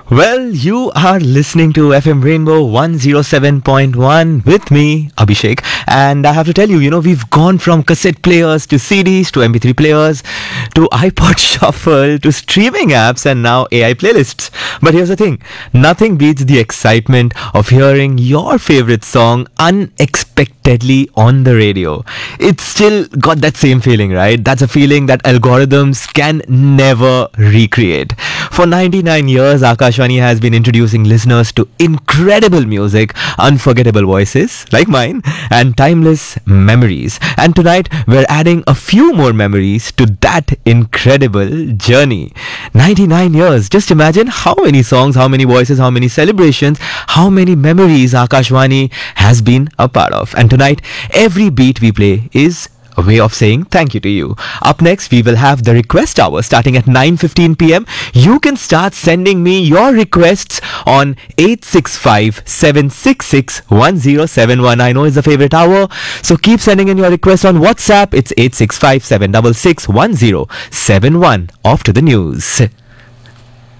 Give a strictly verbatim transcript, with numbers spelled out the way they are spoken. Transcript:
Well, you are listening to F M Rainbow one oh seven point one with me, Abhishek. And I have to tell you, you know, we've gone from cassette players to C Ds to M P three players to iPod Shuffle to streaming apps and now A I playlists. But here's the thing, nothing beats the excitement of hearing your favorite song unexpectedly on the radio. It's still got that same feeling, right? That's a feeling that algorithms can never recreate. For ninety-nine years, Akashvani has been introducing listeners to incredible music, unforgettable voices like mine, and timeless memories. And tonight, we're adding a few more memories to that incredible journey. ninety-nine years. Just imagine how many songs, how many voices, how many celebrations, how many memories Akashvani has been a part of. And tonight, every beat we play is a way of saying thank you to you. Up next, we will have the request hour starting at nine fifteen p.m. You can start sending me your requests on eight six five, seven six six, one oh seven one. I know it's a favorite hour, so keep sending in your requests on WhatsApp. It's eight six five, seven six six, one oh seven one. Off to the news.